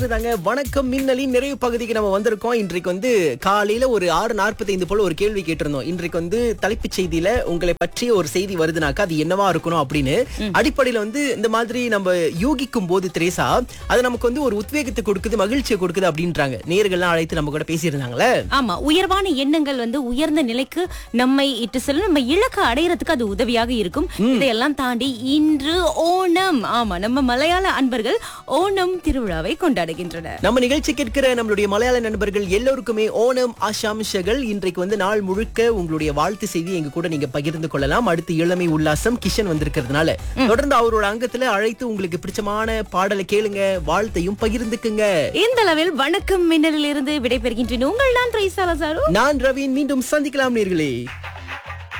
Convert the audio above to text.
தாங்க வணக்கம் மின்னலின் நிறைவு பகுதிக்கு நம்ம வந்திருக்கோம். இன்றைக்கு வந்து காலையில ஒரு 6:45 போல ஒரு கேள்வி கேட்டிருந்தோம். இன்றைக்கு வந்து தலைப்புச் செய்தியில உங்களை பற்றிய ஒரு செய்தி வருதுனாக்கா அது என்னவா இருக்கணும் அப்படின்னு அடிப்படையில வந்து இந்த மாதிரி நம்ம யூகிக்கும் போது திரேசா அது நமக்கு வந்து ஒரு உத்வேகத்தை கொடுக்குது, மகிழ்ச்சியை கொடுக்குது அப்படின்றாங்க. நேயர்கள்லாம் அழைத்து நம்ம கூட பேசியிருந்தாங்களே. ஆமா, உயர்வான எண்ணங்கள் வந்து உயர்ந்த நிலைக்கு நம்மை இட்டு செல்லும், நம்ம இலக்கை அடையறதுக்கு அது உதவியாக இருக்கும். இதையெல்லாம் தாண்டி இன்று ஓணம். ஆமா, நம்ம மலையாள அன்பர்கள் ஓணம் திருவிழாவை கொண்டாடுகின்றனர். நம்ம நிகழ்ச்சி கேட்கிற நம்மளுடைய மலையாள நண்பர்கள் எல்லோருக்குமே ஓணம் ஆசாம்ஷகள். இன்றைக்கு வந்து நாள் முழுக்க உங்களுடைய வாழ்த்து செய்தி எங்க கூட நீங்க பகிர்ந்து கொள்ளலாம். அடுத்து இளமை உல்லாசம் கிஷன் வந்திருக்கிறதுனால தொடர்ந்து அவரோட அங்கத்துல அழைத்து உங்களுக்கு பிடிச்சமான பாடலை கேளுங்க, வாழ்த்தையும் பகிர்ந்துக்குங்க. இந்த அளவில் வணக்கம் மின்னலில் இருந்து விடைபெறுகின்றேன். உங்கள் நான் ரைசாலா சாரு. நான் ரவீன். மீண்டும் சந்திக்கலாம் நேர்களே.